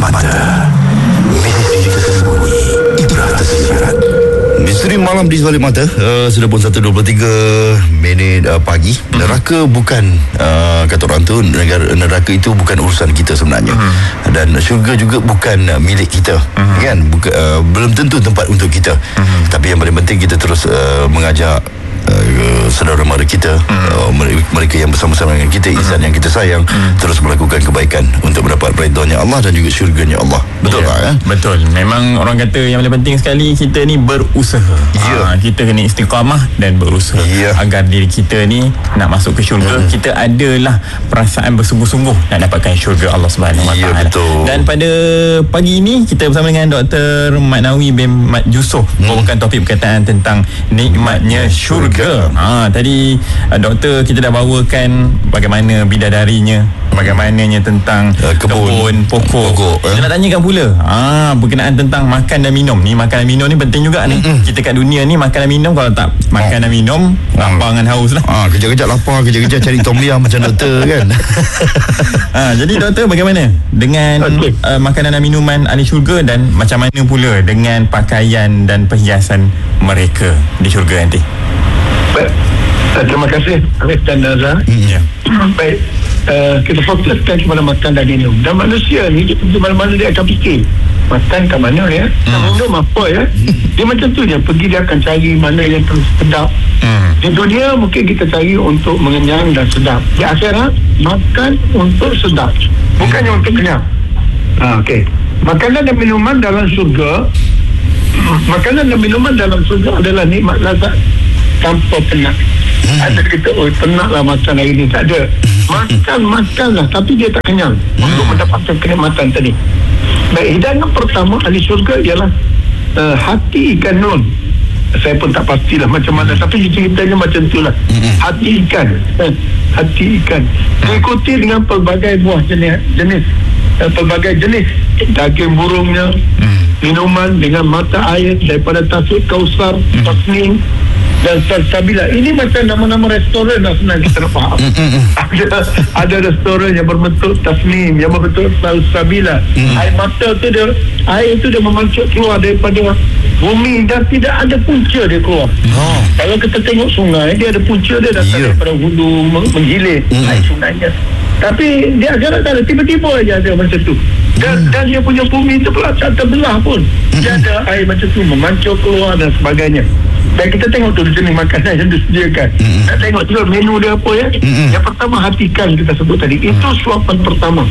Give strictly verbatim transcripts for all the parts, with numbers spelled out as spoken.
mata, misteri tersembunyi, ibrah tersirat. Misteri malam di sebalik mata. uh, Sudah pun satu dua puluh tiga minit uh, pagi. hmm. Neraka bukan uh, kata orang tu, negara, neraka itu bukan urusan kita sebenarnya. hmm. Dan syurga juga bukan uh, milik kita. hmm. Kan buka, uh, belum tentu tempat untuk kita. hmm. Tapi yang paling penting kita terus uh, mengajak Uh, saudara mara kita, hmm. uh, mereka yang bersama-sama dengan kita, insan hmm. yang kita sayang, hmm. terus melakukan kebaikan untuk mendapat redha-Nya Allah dan juga syurga-Nya Allah. Betul tak? Ya, eh? Betul. Memang orang kata yang paling penting sekali kita ni berusaha. Ya. Ha, kita kena istiqamah dan berusaha ya. Agar diri kita ni nak masuk ke syurga. hmm. Kita adalah perasaan bersungguh-sungguh nak dapatkan syurga Allah Subhanahu Wa Taala. Dan pada pagi ini kita bersama dengan Doktor Mat Nawi bin Mat Yusof hmm. membawakan topik berkaitan tentang nikmatnya syurga. Ha, tadi uh, doktor kita dah bawakan bagaimana bidadarinya, bagaimananya tentang uh, kebun, kebun pokok. pokok eh? Kita nak tanyakan pula ha, berkenaan tentang makan dan minum ni. Makan dan minum ni penting juga ni. Mm-mm. Kita kat dunia ni makan dan minum, kalau tak makan oh. dan minum, lapar dengan haus lah. Ha, kejap-kejap lapar, kejap-kejap cari tom yum macam doktor kan. Ha, jadi doktor, bagaimana dengan okay. uh, makanan dan minuman ahli syurga, dan macam mana pula dengan pakaian dan perhiasan mereka di syurga nanti? Baik, uh, terima kasih Arif dan Nazar. Ya. Baik, uh, kita fokuskan kepada makan dan minum. Dan manusia ni, di mana-mana dia akan fikir makan kat mana ya, hmm. minum apa ya. Dia macam tu je, pergi dia akan cari mana yang sedap. hmm. Di dunia mungkin kita cari untuk mengenyang dan sedap. Di akhirat, makan untuk sedap, bukannya untuk kenyang. ha, Okey, makanan dan minuman dalam syurga, makanan dan minuman dalam syurga adalah nikmat lazat tanpa penat. hmm. Ada kita, oh penat lah makan hari ni. Tak ada. Makan-makan lah, tapi dia tak kenyang hmm. untuk mendapatkan kenikmatan tadi. Baik, hidangan pertama ahli syurga ialah uh, hati ikan nun. Saya pun tak pastilah macam mana, tapi ceritanya macam tu lah. hmm. Hati ikan, eh, hati ikan diikuti dengan pelbagai buah jenis, jenis uh, pelbagai jenis daging burungnya, hmm. minuman dengan mata air daripada Tasik Kausar, hmm. Tasnim dan Salsabila. Ini macam nama-nama restoran dah, senang kita nak faham. ada, ada restoran yang berbentuk Tasnim, yang berbentuk Salsabila. mm. Air mata tu dia, air tu dia memancut keluar daripada bumi dan tidak ada punca dia keluar. oh. Kalau kita tengok sungai, dia ada punca dia datang yeah. daripada hulu menggilir mm. air sungainya. Tapi dia agak tak ada, tiba-tiba aja ada macam tu. Dan, mm. dan dia punya bumi tu pula tak terbelah pun. mm. Dia ada air macam tu memancur keluar dan sebagainya. Dan kita tengok tu jenis makanan yang disediakan. mm-hmm. Kita tengok juga menu dia apa ya. mm-hmm. Yang pertama, hati ikan kita sebut tadi. mm-hmm. Itu suapan pertama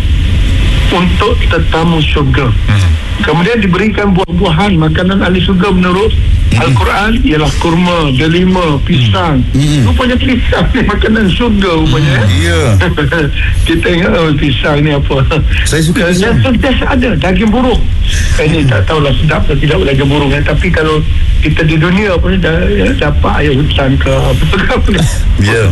untuk tetamu syurga. mm-hmm. Kemudian diberikan buah-buahan. Makanan ahli syurga menurut mm-hmm. Al-Quran ialah kurma, delima, pisang. mm-hmm. Rupanya pisang ni makanan syurga rupanya. mm-hmm. Ya. Kita ingat oh, pisang ni apa. Saya suka pisang. Yang sentiasa ada daging burung. Saya ni tak tahulah sedap atau tidak daging burung ya. Tapi kalau kita di dunia apa ni dah ya, dapat ayam hutan ke apa ni. Ya.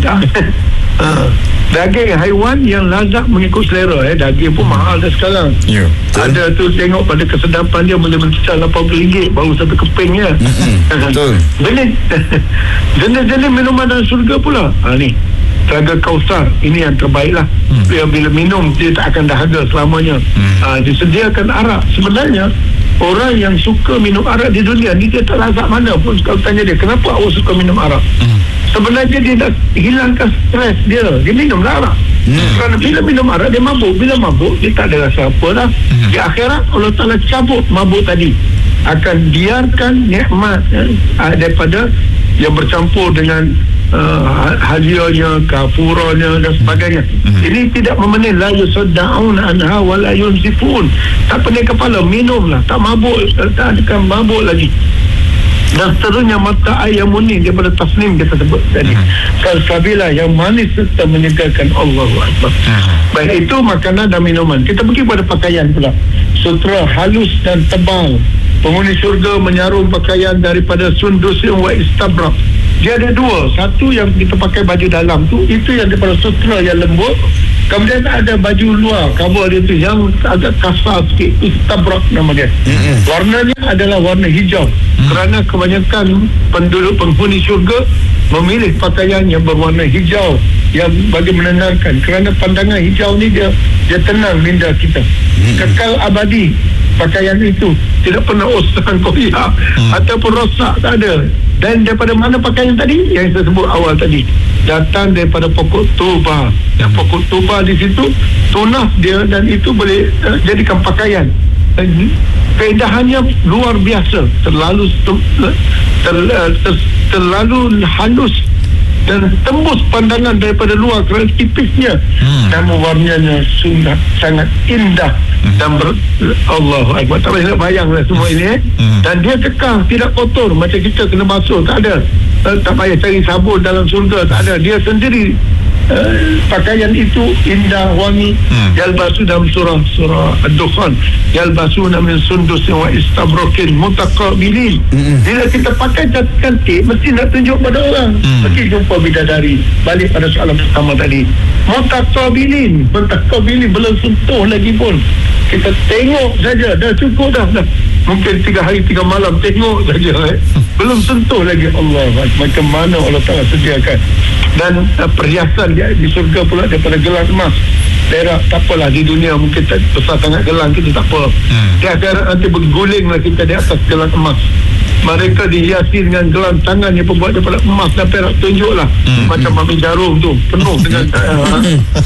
Uh, daging haiwan yang lazat mengikut selera. eh. Daging pun mahal dah sekarang. Ya. Ada tu tengok pada kesedapan dia boleh mencecah lapan puluh ringgit baru satu kepingnya. Betul. Jenis jenis-jenis minuman dalam syurga pula. Ha, ni Telaga Kausar, ini yang terbaik lah. hmm. Bila, bila minum dia tak akan dahaga selamanya. hmm. ha, Disediakan arak. Sebenarnya orang yang suka minum arak di dunia ni, dia tak lazat mana pun. Kalau tanya dia, kenapa awak suka minum arak? hmm. Sebenarnya dia dah hilangkan stres dia. Dia minum arak. hmm. Kerana bila minum arak dia mabuk. Bila mabuk dia tak ada rasa apa dah. hmm. Di akhirat Allah Ta'ala cabut mabuk tadi, akan biarkan nikmat eh, daripada yang bercampur dengan uh, hadiahnya, kafuranya dan sebagainya. mm-hmm. Ini tidak memenuhi la yusaddaun anha wa la yunzifun. Tak pening kepala, minumlah, tak mabuk, tak akan mabuk lagi. Dan seterusnya mata air yang murni daripada Tasnim kita sebut tadi. mm-hmm. Salsabila yang manis serta menyegarkan. Allahu Akbar. mm-hmm. Baik, itu makanan dan minuman. Kita pergi pada pakaian pula. Sutra halus dan tebal. Penghuni syurga menyarum pakaian daripada sundusin wa istabrak. Dia ada dua. Satu yang kita pakai baju dalam tu, itu yang daripada sutra yang lembut. Kemudian ada baju luar, cover dia tu yang agak kasar sikit, istabrak nama dia. mm-hmm. Warnanya adalah warna hijau. mm-hmm. Kerana kebanyakan penduduk penghuni syurga memilih pakaian yang berwarna hijau yang bagi menenangkan, kerana pandangan hijau ni dia dia tenang minda kita, hmm. kekal abadi. Pakaian itu tidak pernah osang koyak hmm. ataupun rosak, tak ada. Dan daripada mana pakaian tadi yang saya sebut awal tadi, datang daripada pokok tuba. Yang pokok tuba di situ tunas dia, dan itu boleh uh, jadikan pakaian. Uh, keindahannya luar biasa, terlalu ter, ter, ter, terlalu halus dan tembus pandangan daripada luar kerana tipisnya, hmm. dan warnanya sunat sangat indah, hmm. dan ber, Allahu Akbar, tak boleh nak bayanglah semua ini eh? hmm. Dan dia kekal, tidak kotor macam kita kena basuh, tak ada, tak payah cari sabun dalam surga, tak ada. Dia sendiri Uh, pakaian itu indah, wangi. hmm. Yalbasu dalam surah surah Ad-Dukhan, yalbasu min sundusin wa istabrokin mutaqabilin. hmm. Bila kita pakai cantik, mesti nak tunjuk pada orang. hmm. Mesti jumpa bidadari. Balik pada soalan pertama tadi, mutaqabilin, mutaqabilin, belum sentuh lagi pun, kita tengok saja dah cukup dah, dah. Mungkin tiga hari tiga malam tengok saja, eh. belum sentuh lagi. Allah, macam mana Allah Ta'ala sediakan. Dan uh, perhiasan di, di surga pula daripada gelang emas, perak, tak apalah. Di dunia mungkin tak besar sangat gelang kita, tak apa. hmm. Di akhirat nanti bergulinglah kita di atas gelang emas. Mereka dihiasi dengan gelang tangan yang pembuat daripada emas dan perak, tunjuklah. hmm. Macam Mami Jarum tu, penuh dengan uh,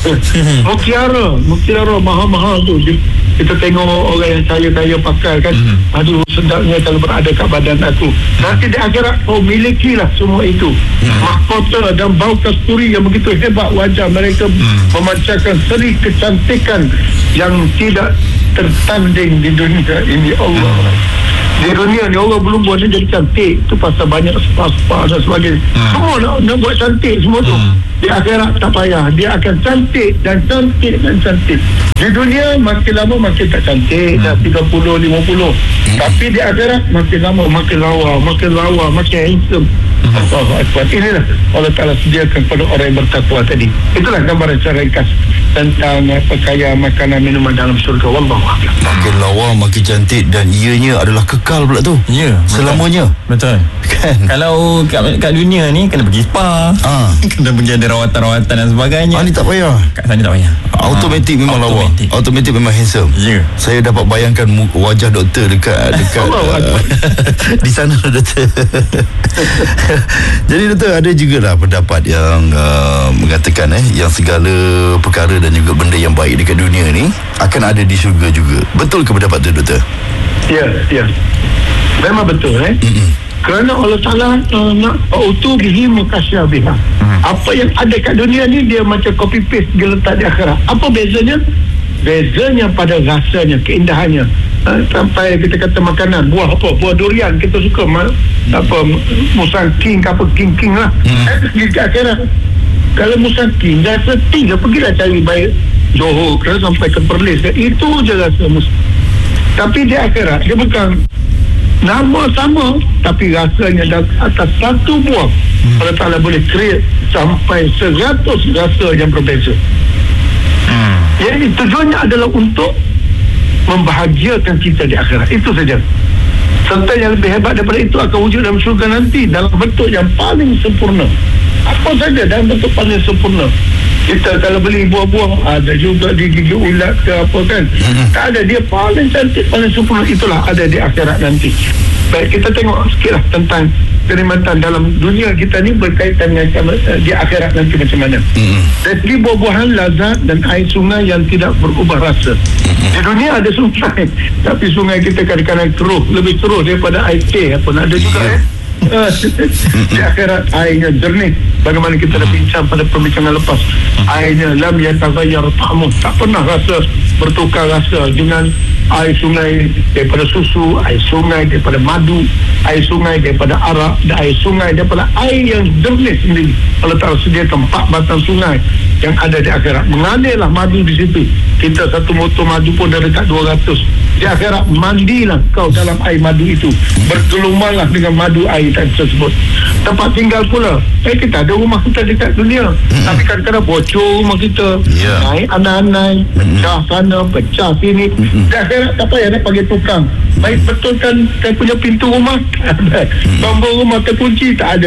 mutiara, mutiara mahal-mahal tu. Kita tengok orang yang kaya-kaya pakai kan, hmm. aduh sedapnya kalau berada kat badan aku. Nanti di akhirat kau milikilah semua itu. hmm. Mahkota dan bau kasturi yang begitu hebat, wajah mereka hmm. memancarkan seri kecantikan yang tidak tertanding di dunia ini. Allah, di dunia ni orang belum buat dia jadi cantik, tu pasal banyak spa-spa dan sebagainya. hmm. Semua nak, nak buat cantik semua tu. hmm. Di akhirat tak payah, dia akan cantik dan cantik dan cantik. Di dunia makin lama makin tak cantik, hmm. dah tiga puluh, lima puluh. hmm. Tapi di akhirat makin lama makin lawa, makin lawa, makin handsome. hmm. Allahu Akbar. Inilah Allah Ta'ala sediakan kepada orang yang bertakwa tadi. Itulah gambaran secara ringkas tentang pakaian, makanan, minuman dalam syurga. Wallahu a'lam. Makin lawa, makin cantik, dan ianya adalah kekal pula tu. Ya, selamanya. Betul. Kan? Kalau kat, kat dunia ni kena pergi spa, ha. kena pergi ada rawatan-rawatan dan sebagainya. Ah, ni tak payah. Kat sana tak payah. Automatik memang lawa. Automatik memang handsome. Ya. Saya dapat bayangkan wajah doktor dekat dekat uh, di sana doktor. Jadi doktor, ada jugalah pendapat yang uh, mengatakan eh yang segala perkara dan juga benda yang baik dekat dunia ni akan ada di syurga juga. Betul ke pendapat tu doktor? Ya, ya. Memang betul eh. Mm-mm. Kerana Allah Ta'ala uh, nak autu bihi mukasyabihah. Hmm. Apa yang ada kat dunia ni dia macam copy paste dia letak di akhirat. Apa bezanya? Bezanya pada rasanya, keindahannya. Uh, sampai kita kata makanan, buah apa? Buah durian kita suka ma- apa musang king apa king-king lah. Hmm. Eh, di akhirat kalau musang king rasa tinggal, pergilah cari baik Johor ke sampai ke Perlis, itu je rasa mus. Tapi di akhirat dia bukan nama sama, tapi rasanya dah atas satu buah. hmm. Allah Ta'ala boleh create sampai seratus rasa yang berbeza. hmm. Jadi tujuannya adalah untuk membahagiakan kita di akhirat, itu saja. Serta yang lebih hebat daripada itu akan wujud dalam syurga nanti dalam bentuk yang paling sempurna. Apa saja dalam bentuk paling sempurna. Kita kalau beli buah-buah, ada juga di gigi ulat ke apa kan. hmm. Tak ada, dia paling cantik, paling sempurna. Itulah ada di akhirat nanti. Baik, kita tengok sikit lah tentang kenikmatan dalam dunia kita ni berkaitan dengan uh, di akhirat nanti macam mana. hmm. Dari segi buah-buahan lazat dan air sungai yang tidak berubah rasa. hmm. Di dunia ada sungai, tapi sungai kita kadang-kadang keruh, lebih keruh daripada air teh apa nak ada juga. yeah. eh Di akhirat airnya jernih. Bagaimana kita dah bincang pada perbincangan lepas, airnya lam yataghayyar ta'amuh, tak pernah rasa bertukar rasa dengan air sungai daripada susu, air sungai daripada madu, air sungai daripada arak, dan air sungai daripada air yang jernih sendiri. Allah Ta'ala sediakan empat batang sungai yang ada di akhirat. Mengalirlah madu di situ. Kita satu motor madu pun dah dekat dua ratus. Di akhirat mandilah kau dalam air madu itu, bergelumanglah dengan madu air tersebut. Tempat tinggal pula, eh kita ada rumah kita dekat dunia, hmm. tapi kadang-kadang bocor rumah kita, yeah. naik anai-anai, hmm. pecah sana, pecah sini. hmm. Di akhirat tak payah nak panggil tukang. Baik betulkan saya punya pintu rumah, tak ada. Tombol rumah terkunci, tak ada.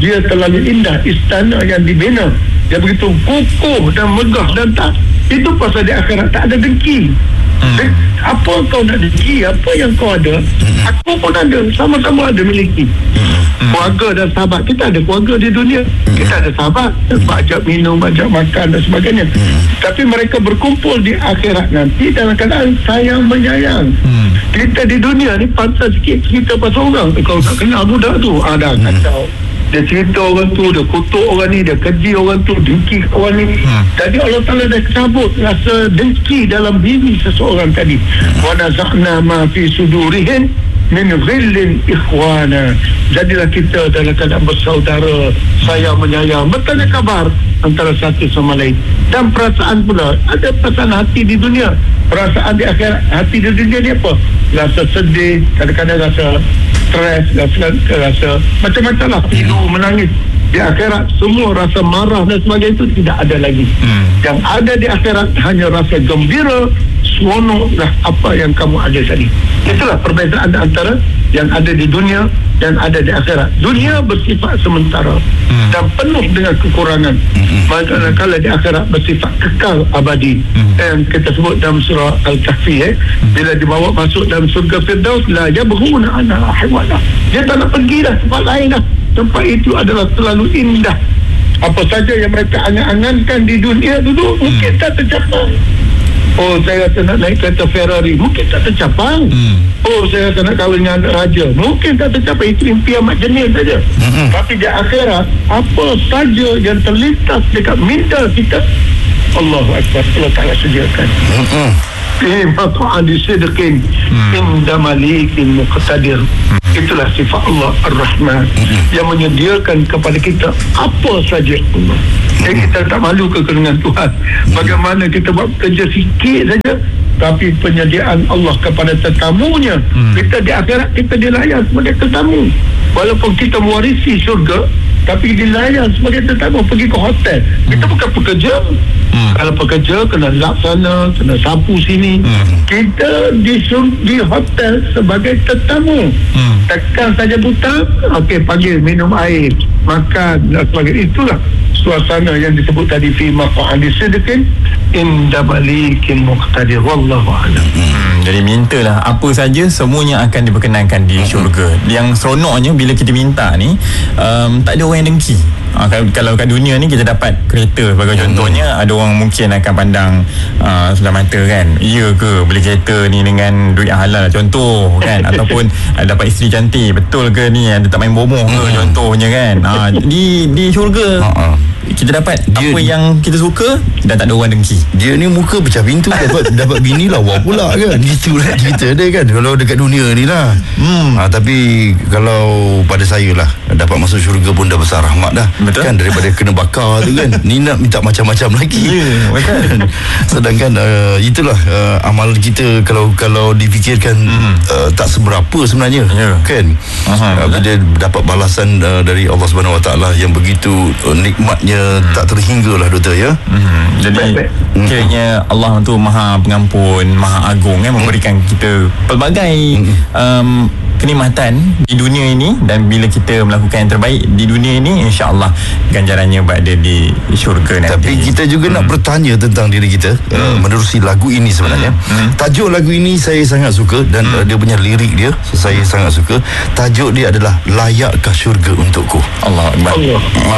dia terlalu indah. Istana yang dibina dia begitu kokoh dan megah dan tak, itu pasal di akhirat tak ada dengki. Hmm. Eh, apa kau nak dengki? Apa yang kau ada, hmm. aku pun ada, sama-sama ada miliki. Hmm. Keluarga dan sahabat, kita ada keluarga di dunia, hmm. kita ada sahabat, ajak minum, ajak makan dan sebagainya. Hmm. Tapi mereka berkumpul di akhirat nanti dalam keadaan sayang menyayang. Hmm. Kita di dunia ni pantas sikit cerita pasal orang. Kalau tak kenal budak tu, ada ah, kacau. Hmm. Dia cerita orang tu, dia kutuk orang ni, dia keji orang tu, dengki orang ni. Hmm. Jadi Allah Ta'ala dah cabut rasa dengki dalam diri seseorang tadi. Wa naza'na ma fi sudurihim min ghillin ikhwana. Jadilah kita dalam keadaan bersaudara, sayang menyayang, bertanya kabar antara satu sama lain. Dan perasaan pula, ada perasaan hati di dunia, perasaan di akhirat. Hati di dunia ni apa? Rasa sedih, kadang-kadang rasa stres, rasa, rasa macam-macam lah, pilu, menangis. Di akhirat semua rasa marah dan sebagainya itu tidak ada lagi. hmm. Yang ada di akhirat hanya rasa gembira, seronok lah apa yang kamu ada tadi. Itulah perbezaan antara yang ada di dunia dan ada di akhirat. Dunia bersifat sementara hmm. dan penuh dengan kekurangan. hmm. Manakala di akhirat bersifat kekal abadi. hmm. Yang kita sebut dalam surah Al-Kahfi, eh? hmm. bila dibawa masuk dalam surga Firdaus, la yabghuna anha hiwala, dia tak nak pergi dah tempat lain dah. Tempat itu adalah terlalu indah. Apa saja yang mereka angan-angankan di dunia dulu, hmm. mungkin tak tercapai. Oh, saya rasa nak naik kereta Ferrari, mungkin tak tercapai. hmm. Oh, saya rasa nak kahwin dengan anak raja, mungkin tak tercapai. Itu impian mak jenis saja. hmm. Tapi di akhirat, apa saja yang terlintas dekat minda kita, Allahu Akbar, Allah Ta'ala sediakan. hmm. Eh, maqa'an disidqin inda malikin muqtadir. Itulah sifat Allah Ar-Rahman, yang menyediakan kepada kita apa saja. Eh, kita tak malu ke dengan Tuhan. Bagaimana kita buat kerja sikit saja, tapi penyediaan Allah kepada tetamunya, kita di akhirat kita dilayan sebagai tetamu. Walaupun kita mewarisi syurga, tapi dilayan sebagai tetamu. Pergi ke hotel, kita bukan pekerja. Hmm. Kalau pekerja kena laksana, kena sapu sini. hmm. Kita di, di hotel sebagai tetamu. hmm. Tekan saja butang, okey, panggil minum air, makan dan sebagainya. Itulah suasana yang disebut tadi, fi maq'adi sidqin inda malikin muqtadir. Wallahu a'lam. hmm. Jadi mintalah apa saja, semuanya akan diperkenankan di syurga. Yang seronoknya bila kita minta ni, um, tak ada orang yang dengki. Ha, kalau kat dunia ni kita dapat kereta sebagai contohnya, ada orang mungkin akan pandang uh, sebelah mata kan, iya ke beli kereta ni dengan duit halal contoh kan, ataupun uh, dapat isteri cantik, betul ke ni ada tak main bomoh ke contohnya kan. uh, di di syurga kita dapat dia, apa yang kita suka dan tak ada orang dengki. Dia ni muka pecah pintu dapat dapat bini lawa pula kan. Itulah cerita dia kan kalau dekat dunia ni lah. hmm. ha, Tapi kalau pada saya lah, dapat masuk syurga pun dah besar rahmat dah. Betul? Kan daripada kena bakar tu kan. Ni nak minta macam-macam lagi. yeah, betul. Sedangkan uh, itulah uh, amal kita kalau kalau difikirkan mm. uh, tak seberapa sebenarnya. yeah. Kan uh, bila dapat balasan uh, dari Allah Subhanahu Wa Taala yang begitu uh, nikmatnya mm. tak terhingga lah doktor ya. mm. Jadi mm. kiranya Allah tu Maha Pengampun, Maha Agung kan, memberikan mm. kita pelbagai mm. um, kenikmatan di dunia ini, dan bila kita melakukan yang terbaik di dunia ini, insya-Allah ganjarannya berada di syurga nanti. Tapi kita juga hmm. nak bertanya tentang diri kita hmm. uh, menerusi lagu ini sebenarnya. Hmm. Tajuk lagu ini saya sangat suka, dan hmm. uh, dia punya lirik dia saya hmm. sangat suka. Tajuk dia adalah Layakkah Syurga Untukku. Allah Akbar. Allah.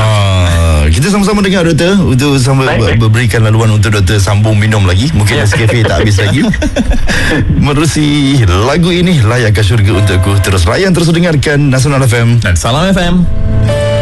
Ah, kita sama-sama dengar doktor, untuk sama berikan laluan untuk doktor sambung minum lagi. Mungkin Nescafe tak habis lagi. Menerusi lagu ini, Layakkah Syurga Untukku. Terus layan, terus dengarkan Nasional F M dan Salam F M.